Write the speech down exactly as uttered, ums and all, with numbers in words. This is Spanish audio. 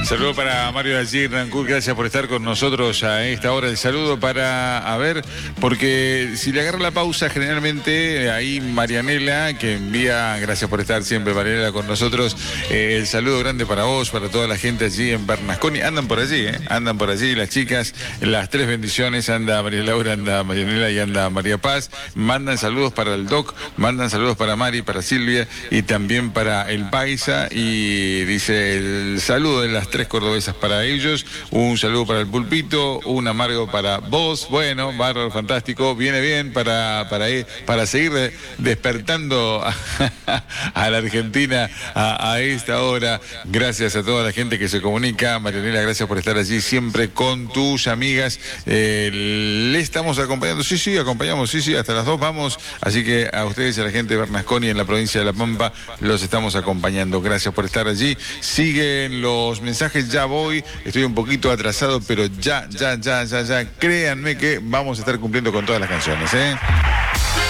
Saludo para Mario de allí, Rancur, gracias por estar con nosotros a esta hora. El saludo para, a ver, porque si le agarra la pausa, generalmente ahí Marianela, que envía, gracias por estar siempre, Marianela, con nosotros. Eh, el saludo grande para vos, para toda la gente allí en Bernasconi. Andan por allí, ¿eh? Andan por allí las chicas, las tres bendiciones. Anda María Laura, anda Marianela y anda María Paz. Mandan saludos para el Doc, mandan saludos para Mari, para Silvia y también para el Paisa. Y dice el saludo de las tres cordobesas para ellos, un saludo para el Pulpito, un amargo para vos, bueno, bárbaro, fantástico, viene bien para, para, para seguir de, despertando a, a la Argentina a, a esta hora. Gracias a toda la gente que se comunica. Marianela, gracias por estar allí siempre con tus amigas. Eh, le estamos acompañando, sí, sí, acompañamos, sí, sí, hasta las dos vamos, así que a ustedes y a la gente de Bernasconi en la provincia de La Pampa los estamos acompañando. Gracias por estar allí. Siguen los mensajes, ya voy, estoy un poquito atrasado, pero ya, ya, ya, ya, ya, créanme que vamos a estar cumpliendo con todas las canciones, ¿eh?